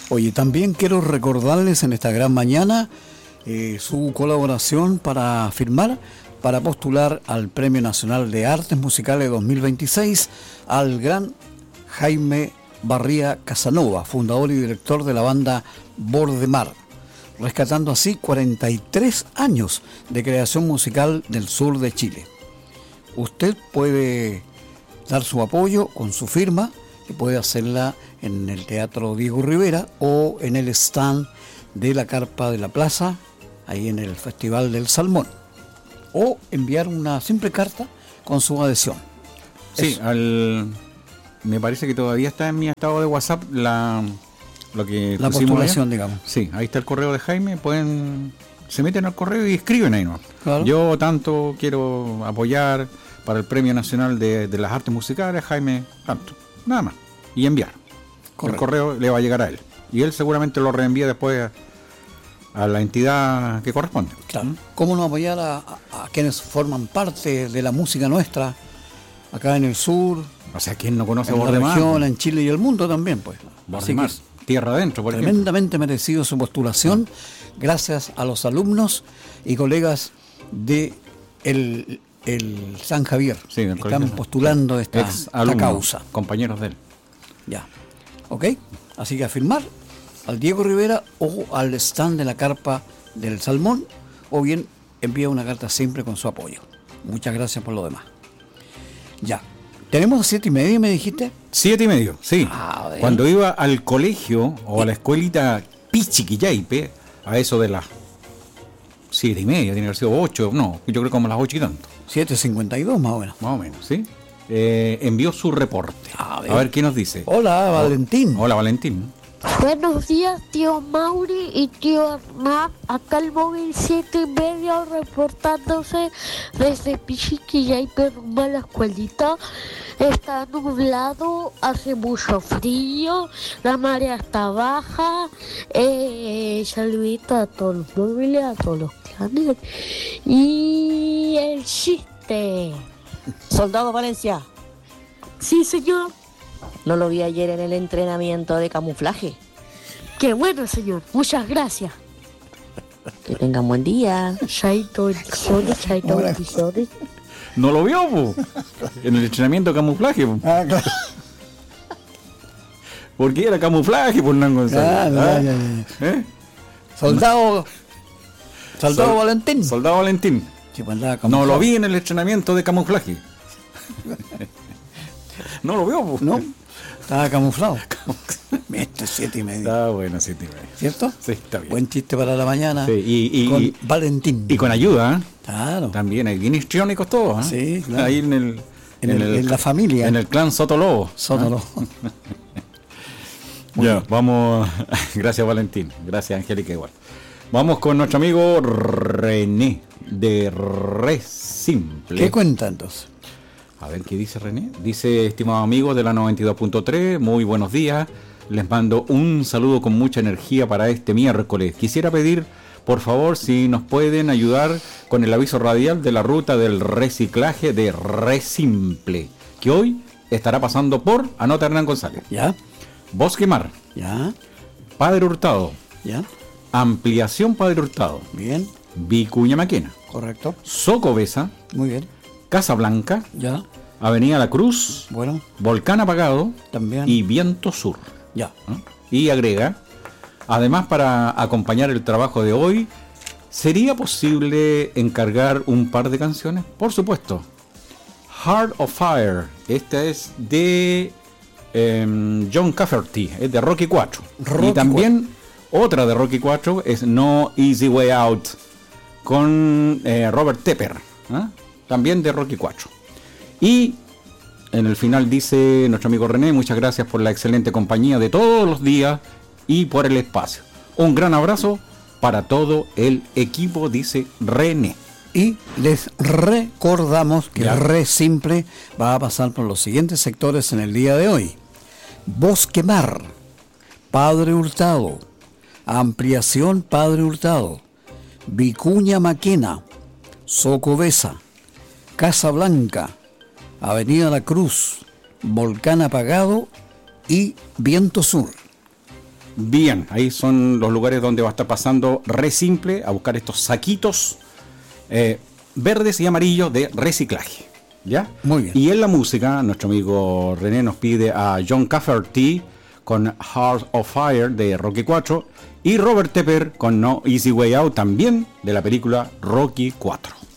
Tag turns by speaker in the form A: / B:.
A: Oye, también quiero recordarles en esta gran mañana su colaboración para firmar, para postular al Premio Nacional de Artes Musicales 2026 al gran Jaime Barría Casanova, fundador y director de la banda Bordemar, rescatando así 43 años de creación musical del sur de Chile. Usted puede dar su apoyo con su firma, que puede hacerla en el Teatro Diego Rivera o en el stand de la Carpa de la Plaza, ahí en el Festival del Salmón, o enviar una simple carta con su adhesión.
B: Sí, me parece que todavía está en mi estado de WhatsApp la
A: postulación, allá, digamos.
B: Sí, ahí está el correo de Jaime, se meten al correo y escriben ahí, ¿no? Claro. Yo tanto quiero apoyar para el Premio Nacional de las Artes Musicales, Jaime, tanto, nada más, y enviar. Correcto. El correo le va a llegar a él, y él seguramente lo reenvía después a la entidad que corresponde.
A: Claro. ¿Cómo no apoyar a quienes forman parte de la música nuestra, acá en el sur?
B: O sea, ¿quién no conoce
A: en la región, en Chile y el mundo también, pues?
B: Bordemar, tierra adentro, por
A: tremendamente ejemplo. Merecido su postulación, gracias a los alumnos y colegas de el San Javier,
B: sí,
A: que están postulando esta causa.
B: Compañeros de él.
A: Ya, ok, así que a firmar al Diego Rivera o al stand de la Carpa del Salmón, o bien envía una carta siempre con su apoyo. Muchas gracias por lo demás. Ya. ¿Tenemos 7:30, me dijiste?
B: 7:30, sí. Cuando iba al colegio o a la escuelita Pichiquillaipe, a eso de las 7:30, tiene que haber sido 8, no, yo creo como las 8 y tanto.
A: 7:52 más o menos.
B: Más o menos, sí. Envió su reporte. A ver qué nos dice.
A: Hola, Valentín.
B: Hola, Valentín.
C: Buenos días, tío Mauri y tío Hernán. Acá el móvil 7:30 reportándose desde Pichiquillaipe rumbo a la escuelita. Está nublado, hace mucho frío, la marea está baja. Saludito a todos los móviles, a todos los clanes. Y el chiste.
D: Soldado Valencia.
C: Sí, señor.
D: No lo vi ayer en el entrenamiento de camuflaje.
C: Qué bueno, señor. Muchas gracias.
D: Que tengan buen día.
C: Chaito, bendiciones.
B: ¿No lo vio, po? En el entrenamiento de camuflaje, po.
A: Claro.
B: Porque era camuflaje, por Hernán González.
A: Ya. Soldado Valentín.
B: Soldado Valentín.
A: Sí, pues
B: no lo vi en el entrenamiento de camuflaje. No lo veo, po.
A: No, estaba camuflado. Esto es 7:30.
B: Está bueno, 7:30.
A: ¿Cierto?
B: Sí, está bien.
A: Buen chiste para la mañana.
B: Sí, y
A: con Valentín.
B: Y con ayuda, ¿eh?
A: Claro.
B: También hay bien histriónicos todos, ¿eh?
A: Sí, claro.
B: Ahí en
A: la familia.
B: En el clan Sotolobo.
A: Sotolobo.
B: Ya, vamos. Gracias, Valentín. Gracias, Angélica, igual. Vamos con nuestro amigo René, de Re Simple.
A: ¿Qué cuenta entonces?
B: A ver qué dice René. Dice: estimados amigos de la 92.3, muy buenos días. Les mando un saludo con mucha energía para este miércoles. Quisiera pedir, por favor, si nos pueden ayudar con el aviso radial de la ruta del reciclaje de Re Simple, que hoy estará pasando por, anota Hernán González.
A: ¿Ya?
B: Bosque Mar.
A: ¿Ya?
B: Padre Hurtado.
A: ¿Ya?
B: Ampliación Padre Hurtado.
A: Bien.
B: Vicuña Maquena.
A: Correcto.
B: Socobesa.
A: Muy bien.
B: Casa Blanca.
A: Ya.
B: Avenida La Cruz.
A: Bueno.
B: Volcán Apagado.
A: También.
B: Y Viento Sur.
A: Ya.
B: Y agrega: además, para acompañar el trabajo de hoy, ¿sería posible encargar un par de canciones? Por supuesto. Heart of Fire. Esta es de John Cafferty. Es de Rocky 4. Y también otra de Rocky 4 es No Easy Way Out, con Robert Tepper, ¿eh? También de Rocky 4. Y en el final dice nuestro amigo René: muchas gracias por la excelente compañía de todos los días y por el espacio. Un gran abrazo para todo el equipo, dice René.
A: Y les recordamos que Re Simple va a pasar por los siguientes sectores en el día de hoy: Bosque Mar, Padre Hurtado, Ampliación Padre Hurtado, Vicuña Maquena, Socobesa, Casa Blanca, Avenida La Cruz, Volcán Apagado y Viento Sur.
B: Bien, ahí son los lugares donde va a estar pasando Re Simple a buscar estos saquitos verdes y amarillos de reciclaje. ¿Ya?
A: Muy bien.
B: Y en la música, nuestro amigo René nos pide a John Cafferty con Heart of Fire de Rocky 4 y Robert Tepper con No Easy Way Out, también de la película Rocky 4.